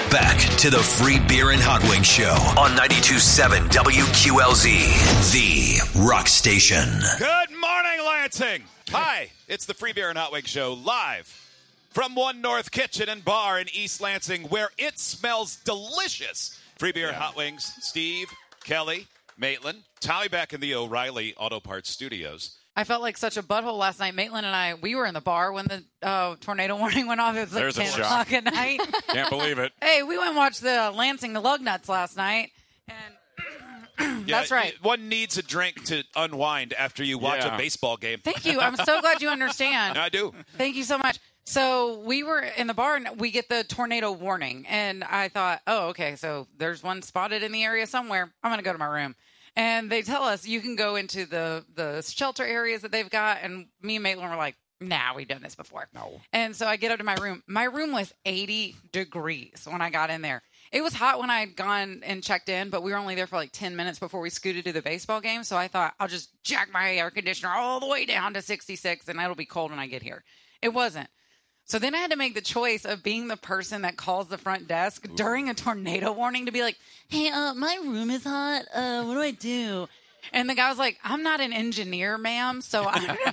Back to the Free Beer and Hot Wings Show on 92.7 WQLZ, the rock station. Good morning, Lansing. Hi, it's the Free Beer and Hot Wings Show live from One North Kitchen and Bar in East Lansing, where it smells delicious. Free Beer and Hot Wings, Steve, Kelly, Maitland, Tommy back in the O'Reilly Auto Parts Studios. I felt like such a butthole last night. Maitland and I, we were in the bar when the tornado warning went off. It was like There's a 10 o'clock at night. Can't believe it. Hey, we went and watched the Lansing the Lugnuts last night. And that's right. One needs a drink to unwind after you watch a baseball game. Thank you. I'm so glad you understand. I do. Thank you so much. So we were in the bar and we get the tornado warning. And I thought, oh, okay, so there's one spotted in the area somewhere. I'm going to go to my room. And they tell us you can go into the shelter areas that they've got. And me and Maitland were like, nah, we've done this before. No. And so I get up to my room. My room was 80 degrees when I got in there. It was hot when I had gone and checked in, but we were only there for like 10 minutes before we scooted to the baseball game. So I thought I'll just jack my air conditioner all the way down to 66 and it'll be cold when I get here. It wasn't. So then I had to make the choice of being the person that calls the front desk during a tornado warning to be like, hey, my room is hot. What do I do? And the guy was like, I'm not an engineer, ma'am. So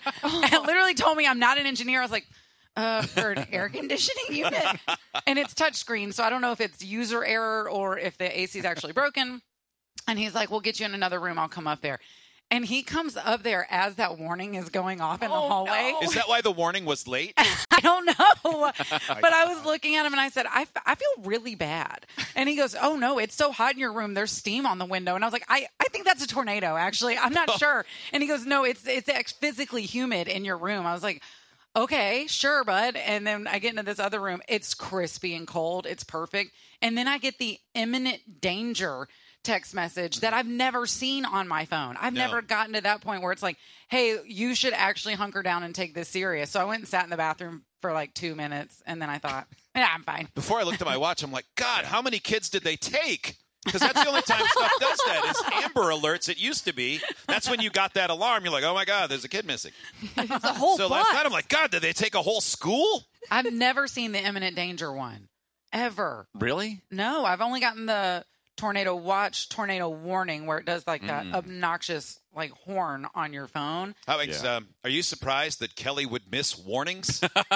I literally told me I'm not an engineer. I was like, for an air conditioning unit? And it's touchscreen, so I don't know if it's user error or if the AC is actually broken. And he's like, we'll get you in another room. I'll come up there. And he comes up there as that warning is going off in the hallway. No. Is that why the warning was late? I don't know. But I was looking at him and I said, I feel really bad. And he goes, oh, no, it's so hot in your room. There's steam on the window. And I was like, I think that's a tornado, actually. I'm not sure. And he goes, no, it's physically humid in your room. I was like, okay, sure, bud. And then I get into this other room. It's crispy and cold. It's perfect. And then I get the imminent danger text message that I've never seen on my phone. I've never gotten to that point where it's like, hey, you should actually hunker down and take this serious. So I went and sat in the bathroom for like 2 minutes. And then I thought, yeah, I'm fine. Before I looked at my watch, I'm like, God, how many kids did they take? Because that's the only time stuff does that is Amber Alerts. It used to be. That's when you got that alarm. You're like, oh, my God, there's a kid missing. It's a whole So last night I'm like, God, did they take a whole school? I've never seen the imminent danger one. Ever. Really? No, I've only gotten the tornado watch, tornado warning, where it does like that obnoxious like horn on your phone. Are you surprised that Kelly would miss warnings?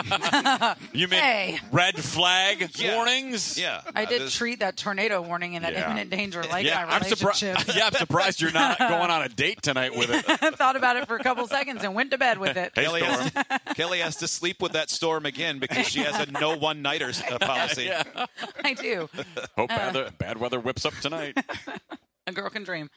You mean red flag warnings? Yeah. I did treat that tornado warning and that imminent danger like my relationship. I'm surprised you're not going on a date tonight with it. I thought about it for a couple seconds and went to bed with it. Kelly has to sleep with that storm again because she has a no one-nighters policy. Yeah. I do. Hope bad weather whips up tonight. A girl can dream.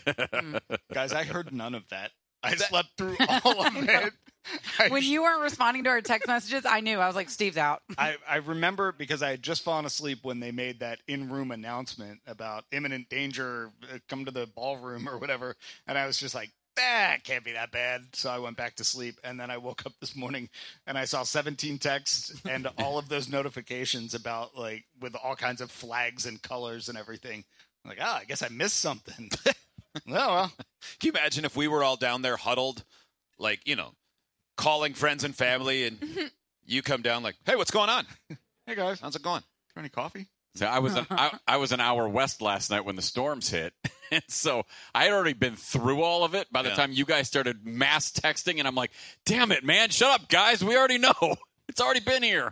Guys, I heard none of that. I slept through all of it. When you weren't responding to our text messages, I knew. I was like, Steve's out. I remember because I had just fallen asleep when they made that in-room announcement about imminent danger, come to the ballroom or whatever. And I was just like, it can't be that bad. So I went back to sleep. And then I woke up this morning and I saw 17 texts and all of those notifications about like with all kinds of flags and colors and everything. I'm like, I guess I missed something. Well. Can you imagine if we were all down there huddled, like, calling friends and family, and you come down like, hey, what's going on? Hey, guys. How's it going? Any coffee? So I was an hour west last night when the storms hit. And so I had already been through all of it by the time you guys started mass texting. And I'm like, damn it, man. Shut up, guys. We already know. It's already been here.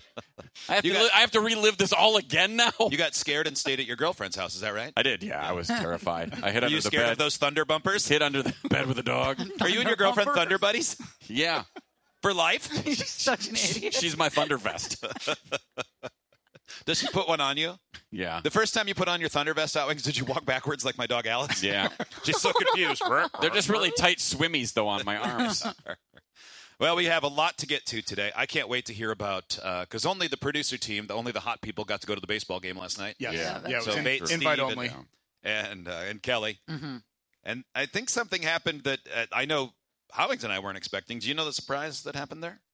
I have to relive this all again now. You got scared and stayed at your girlfriend's house. Is that right? I did, yeah. I was terrified. I hid Are under you the scared bed. of those thunder bumpers? Hid under the bed with a dog. Are you and your girlfriend thunder buddies? Yeah. For life? She's such an idiot. She's my thunder vest. Does she put one on you? Yeah. The first time you put on your thunder vest, Outwings, did you walk backwards like my dog Alex? Yeah. She's so confused. They're just really tight swimmies, though, on my arms. Well, we have a lot to get to today. I can't wait to hear about, because only the producer team, only the hot people got to go to the baseball game last night. Yes. Yeah. It So was Nate, invite Steve, only. and Kelly. Mm-hmm. And I think something happened that I know Howings and I weren't expecting. Do you know the surprise that happened there?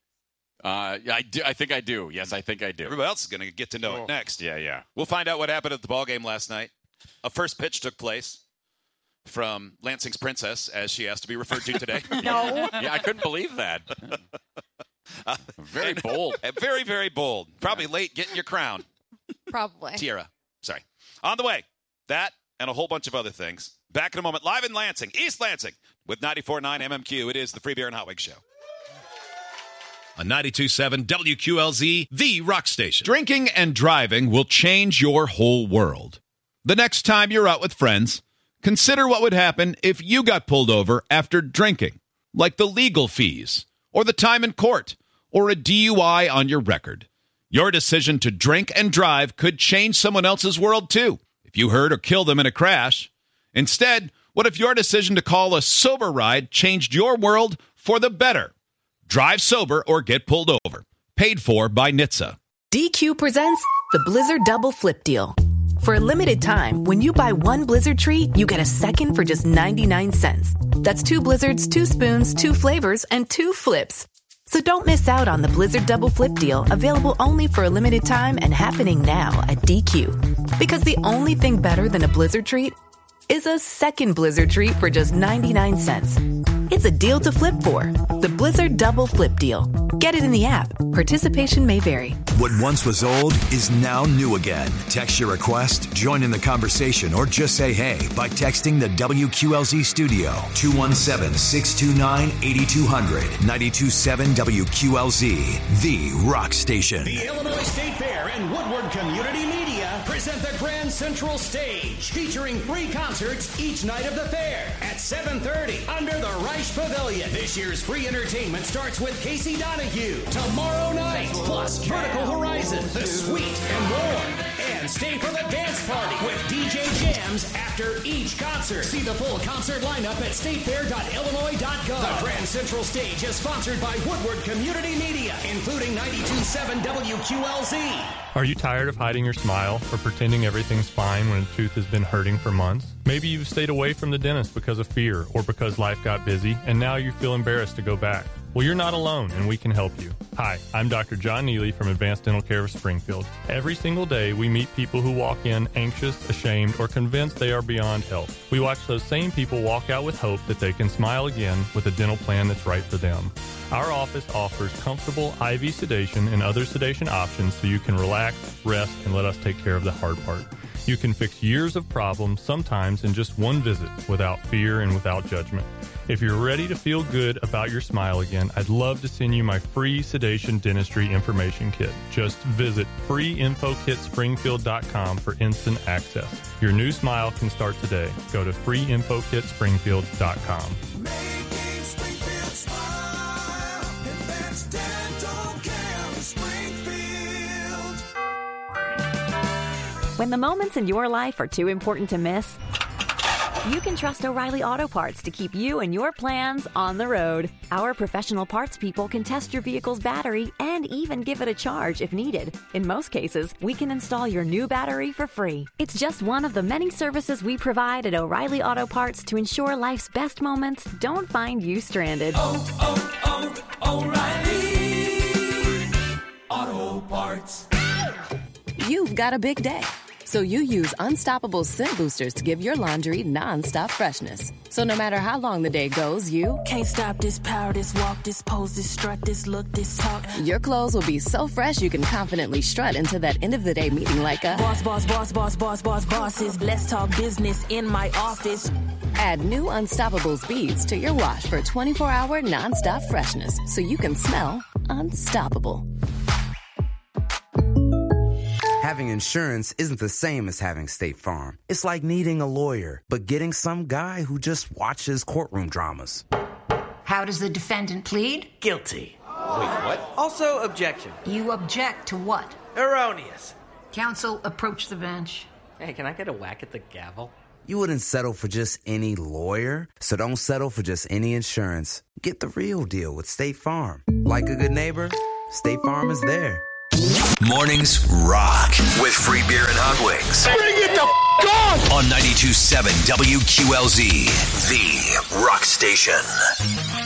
I do. I think I do. Yes, I think I do. Everybody else is going to get to know it next. Yeah. We'll find out what happened at the ball game last night. A first pitch took place from Lansing's princess, as she has to be referred to today. No. Yeah, I couldn't believe that. Very bold. Very, very bold. Probably late getting your crown. Probably. Tierra. Sorry. On the way, that and a whole bunch of other things. Back in a moment, live in Lansing, East Lansing, with 94.9 MMQ. It is the Free Beer and Hot Wings Show. On 92.7 WQLZ, the rock station. Drinking and driving will change your whole world. The next time you're out with friends, consider what would happen if you got pulled over after drinking, like the legal fees, or the time in court, or a DUI on your record. Your decision to drink and drive could change someone else's world, too, if you hurt or kill them in a crash. Instead, what if your decision to call a sober ride changed your world for the better? Drive sober or get pulled over. Paid for by NHTSA. DQ presents the Blizzard Double Flip Deal. For a limited time, when you buy one Blizzard treat, you get a second for just 99 cents. That's 2 Blizzards, 2 spoons, 2 flavors, and 2 flips. So don't miss out on the Blizzard Double Flip Deal, available only for a limited time and happening now at DQ. Because the only thing better than a Blizzard treat is a second Blizzard treat for just 99 cents. It's a deal to flip for. The Blizzard Double Flip Deal. Get it in the app. Participation may vary. What once was old is now new again. Text your request, join in the conversation, or just say hey by texting the WQLZ studio 217-629-8200. 92.7 WQLZ, the rock station. The Illinois State Fair and Woodward Community Media present the Grand Central Stage, featuring 3 concerts each night of the fair at 7:30 under the Reich Pavilion. This year's free entertainment starts with Casey Donahue tomorrow night, plus Vertical Horizon, The Sweet and Warm, and stay for the dance party with DJ Jams after each concert. See the full concert lineup at statefair.illinois.gov. The Grand Central Stage is sponsored by Woodward Community Media, including 92.7 WQLZ. Are you tired of hiding your smile or pretending everything's fine when a tooth has been hurting for months? Maybe you've stayed away from the dentist because of fear or because life got busy and now you feel embarrassed to go back. Well, you're not alone, and we can help you. Hi, I'm Dr. John Neely from Advanced Dental Care of Springfield. Every single day, we meet people who walk in anxious, ashamed, or convinced they are beyond help. We watch those same people walk out with hope that they can smile again with a dental plan that's right for them. Our office offers comfortable IV sedation and other sedation options so you can relax, rest, and let us take care of the hard part. You can fix years of problems, sometimes in just one visit, without fear and without judgment. If you're ready to feel good about your smile again, I'd love to send you my free sedation dentistry information kit. Just visit freeinfokitspringfield.com for instant access. Your new smile can start today. Go to freeinfokitspringfield.com. Making Springfield smile. Advanced Dental Care of Springfield. When the moments in your life are too important to miss, you can trust O'Reilly Auto Parts to keep you and your plans on the road. Our professional parts people can test your vehicle's battery and even give it a charge if needed. In most cases, we can install your new battery for free. It's just one of the many services we provide at O'Reilly Auto Parts to ensure life's best moments don't find you stranded. O'Reilly Auto Parts. You've got a big day, so you use Unstoppable Scent Boosters to give your laundry non-stop freshness. So no matter how long the day goes, you can't stop this power, this walk, this pose, this strut, this look, this talk. Your clothes will be so fresh you can confidently strut into that end of the day meeting like a boss, boss, boss, boss, boss, boss, bosses. Let's talk business in my office. Add new Unstoppable Beads to your wash for 24-hour non-stop freshness so you can smell unstoppable. Having insurance isn't the same as having State Farm. It's like needing a lawyer, but getting some guy who just watches courtroom dramas. How does the defendant plead? Guilty. Wait, what? Also, objection. You object to what? Erroneous. Counsel, approach the bench. Hey, can I get a whack at the gavel? You wouldn't settle for just any lawyer, so don't settle for just any insurance. Get the real deal with State Farm. Like a good neighbor, State Farm is there. Mornings rock with free beer and hot wings. Bring it the on! On 92.7 WQLZ, the rock station.